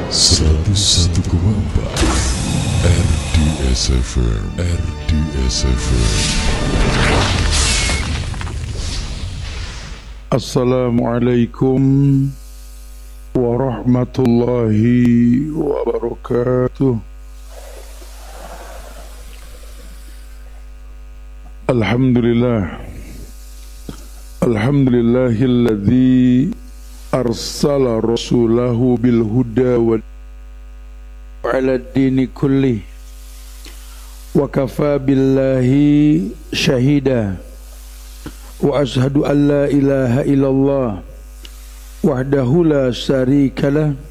101,4 RDS FM. Assalamualaikum warahmatullahi wabarakatuh. Alhamdulillahilladzi arsala rasulahu bil huda wa ala dini kulli wa kafa billahi syahida wa ashhadu an la ilaha illallah wahdahu la syarikalah